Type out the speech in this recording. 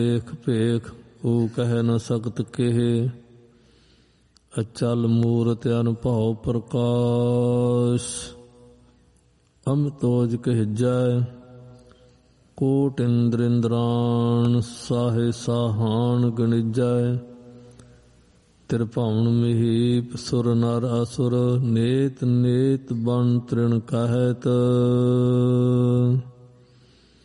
ਭੇਖ ਭੇਖ ਉਹ ਕਹਿ ਨ ਸਕਤ ਕੇਹ। ਅਚਲ ਮੂਰਤਿ ਅਨੁਭਉ ਪ੍ਰਕਾਸ਼। ਅਮਿਤੋਜ ਕਹਿਜੈ ਕੋਟ ਇੰਦਰ ਇੰਦਰਾਣ। ਸਾਹੇ ਸਾਹਾਨ ਗਣਿਜੈ ਤਿਰਭਵਨ ਮਹੀਪ। ਸੁਰ ਨਰ ਅਸੁਰ ਨੇਤ ਨੇਤ ਬਨ ਤ੍ਰਿਣ ਕਹਿਤ।